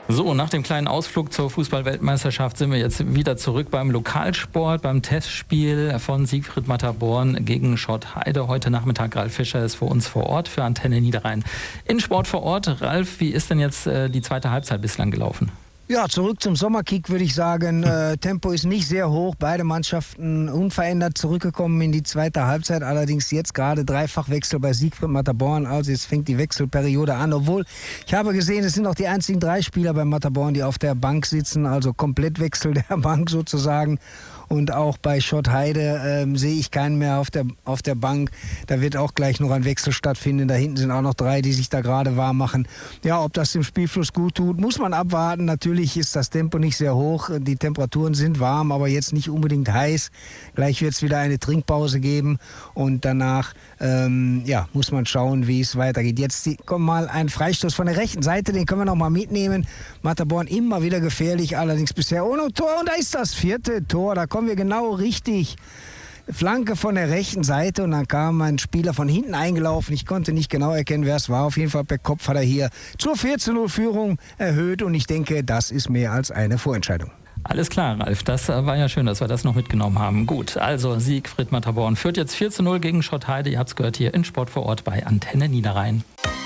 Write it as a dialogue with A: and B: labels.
A: So, nach dem kleinen Ausflug zur Fußball-Weltmeisterschaft sind wir jetzt wieder zurück beim Lokalsport, beim Testspiel von Siegfried Matterborn gegen Schott Heide. Heute Nachmittag, Ralf Fischer ist für uns vor Ort, für Antenne Niederrhein. In Sport vor Ort. Ralf, wie ist denn jetzt die zweite Halbzeit bislang gelaufen?
B: Ja, zurück zum Sommerkick würde ich sagen. Tempo ist nicht sehr hoch. Beide Mannschaften unverändert zurückgekommen in die zweite Halbzeit. Allerdings jetzt gerade Dreifachwechsel bei Siegfried Matterborn. Also jetzt fängt die Wechselperiode an. Obwohl, ich habe gesehen, es sind noch die einzigen 3 Spieler bei Matterborn, die auf der Bank sitzen. Also Komplettwechsel der Bank sozusagen. Und auch bei Schott Heide sehe ich keinen mehr auf der Bank. Da wird auch gleich noch ein Wechsel stattfinden. Da hinten sind auch noch 3, die sich da gerade warm machen. Ja, ob das dem Spielfluss gut tut, muss man abwarten. Natürlich ist das Tempo nicht sehr hoch. Die Temperaturen sind warm, aber jetzt nicht unbedingt heiß. Gleich wird es wieder eine Trinkpause geben. Und danach muss man schauen, wie es weitergeht. Jetzt kommt mal ein Freistoß von der rechten Seite. Den können wir noch mal mitnehmen. Matterborn immer wieder gefährlich, allerdings bisher ohne Tor. Und da ist das 4. Tor. Da kommen wir genau richtig. Flanke von der rechten Seite und dann kam ein Spieler von hinten eingelaufen. Ich konnte nicht genau erkennen, wer es war. Auf jeden Fall per Kopf hat er hier zur 4:0 Führung erhöht und ich denke, das ist mehr als eine Vorentscheidung.
A: Alles klar, Ralf. Das war ja schön, dass wir das noch mitgenommen haben. Gut, also Siegfried Matterborn führt jetzt 4:0 gegen Schott Heide. Ihr habt es gehört hier in Sport vor Ort bei Antenne Niederrhein.